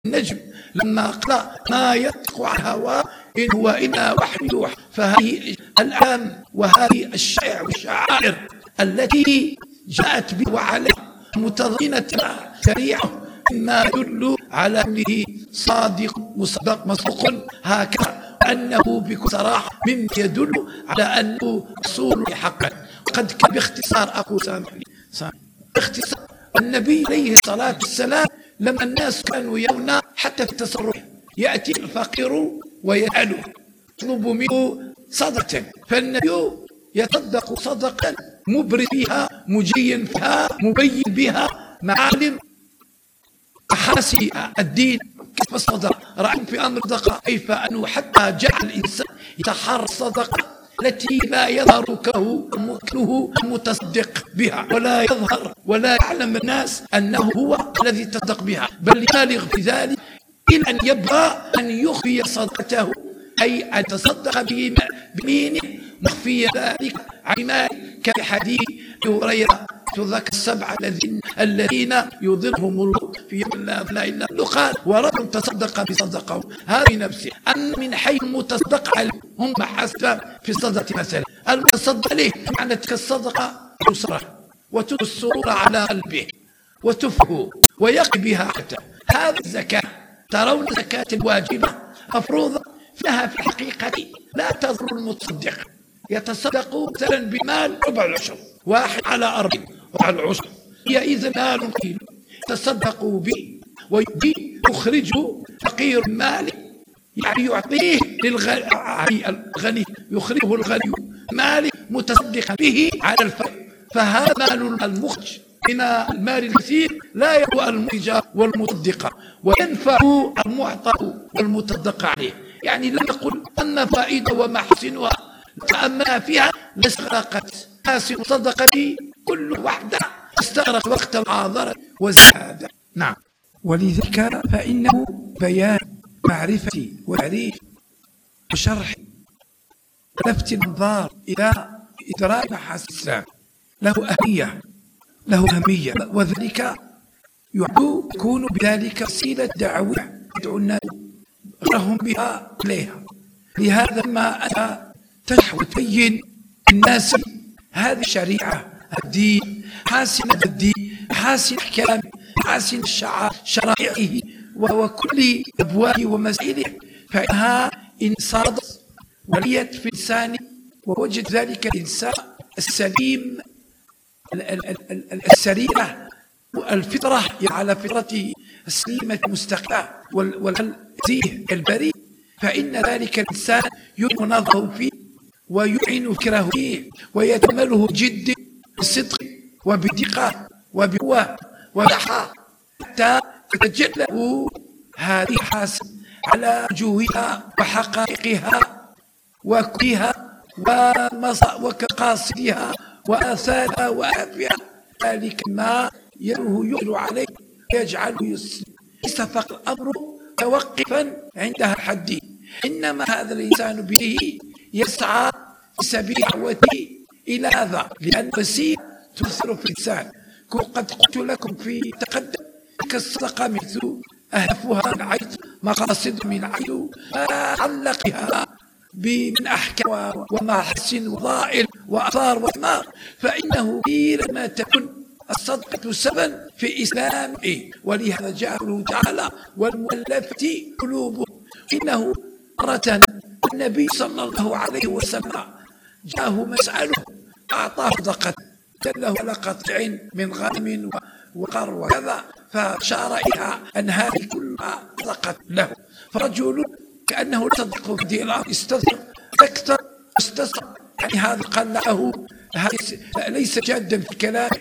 النجم لما قال ما ينطق عن هواه إن هو إلا وحي يوحى. فهذه الأعلام وهذه الشعائر التي جاءت به وعليها متضمنة شريعة ما يدل على أنه صادق مصدق مصدوق هكذا، أنه بكل صراحة مما يدل على أنه رسول حقا. قد كان باختصار أقول باختصار النبي عليه الصلاة والسلام لما الناس كانوا يرون حتى في التصرف يأتي الفقير ويسأله يطلب منه صدقة، فالنبي يتصدق صدقة مبرز بها مجين فيها مبين بها معالم محاسن الدين. كيف الصدقة رأيت في أمر الصدقة كيف أنه حتى جعل الإنسان يتحرى الصدقة التي لا يظهر كونه المتصدق بها ولا يظهر ولا يعلم الناس أنه هو الذي تصدق بها، بل يبالغ في ذلك إلى أن يبغى أن يخفي صدقته، أي أن يتصدق بيمينه مخفي ذلك عن مال، كحديث هريرة تذكر السبعة الذين يظلهم الله في يوم لا ظل إلا ظله، قال ورجل تصدق بصدقه هذه نفسه أن من حيث متصدق عليه هم حسب في الصدقة مثلا المتصدق عليه معنى تلك الصدقة يسره وتدخل السرور على قلبه وتفه ويقي بها حتى. هذه الزكاة ترون الزكاة الواجبة مفروضة فيها في الحقيقة لا تضر المتصدق، يتصدق مثلا بمال ربع العشر 1 على 4 ربع العشر، هي إذا مال قليل تصدقوا به ويخرجه فقير مال، يعني يعطيه للغني يخرجه الغني مال متصدقا به على الفقير، فهذا مال المخرج من المال الكثير لا يبقى المخرج والمتصدق وينفع المعطى والمتصدق عليه. يعني لا نقول أن فائدة ومحسنها فأما فيها لاستغرقت حاسن صدقتي كل واحدة استغرق وقت المعاذرة والزيادة. نعم. ولذلك فإنه بيان معرفة وتعريف وشرح ولفت الانظار إلى إدراك محاسن الإسلام له أهمية، وذلك يكون بذلك وسيلة دعوية يدعو الناس غيرهم بها إليها. لهذا ما أتى تشرح وتبين الناس هذه الشريعة الدين حاسن الدين حاسن أحكامه حاسن شرائعه وكل أبوابه ومسائله، فإنها إن صادت وليت في الإنسان ووجد ذلك الإنسان السليم السليمة والفطرة على فطرته السليمة المستقيمة والزيه البريء، فإن ذلك الإنسان يعين نظره فيه ويعين فكره فيه ويتمله جد بصدق وبدقة وبقوة وبحاء حتى تتجلى هذه حاسن على وجوهها وحقائقها وكلها وكقاصدها وآثارها وآفها، ذلك ما يجعل عليه يجعله يسلم. ليس فقط الأمر توقفا عندها الحد، إنما هذا الإنسان به يسعى في سبيل دعوته إلى هذا، لأن الوسيلة تؤثر في الإنسان. قد قلت لكم في تقدم كالصدقة مثل أهدافها من حيث مقاصد من حيث علقها من أحكام ومحاسن وضائل وأثار وثمار، فإنه لما تكون الصدقة سببا في إسلام ولهذا جعله تعالى والمؤلفة قلوبهم. إنه مرة النبي صلى الله عليه وسلم جاءه مسأله أعطاه صدقة دله على قطع من غنم وقر وكذا، فأشار إلى أن هذه كلها صدقت له، فرجل كأنه صدق في دينار استثر أكثر استصر، يعني هذا قال له ليس جادا في الكلام